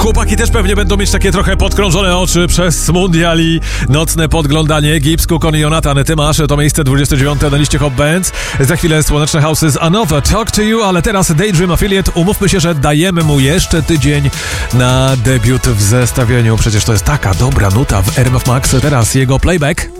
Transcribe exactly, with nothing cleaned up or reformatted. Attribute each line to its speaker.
Speaker 1: Chłopaki też pewnie będą mieć takie trochę podkrążone oczy przez mundial i nocne podglądanie. Gibbs, Cook, Jonathan, ty masz to miejsce dwudzieste dziewiąte na liście Hot Bands. Za chwilę Słoneczne House'y z Another Talk to You, ale teraz Daydream Affiliate. Umówmy się, że dajemy mu jeszcze tydzień na debiut w zestawieniu. Przecież to jest taka dobra nuta w R M F Max. Teraz jego playback.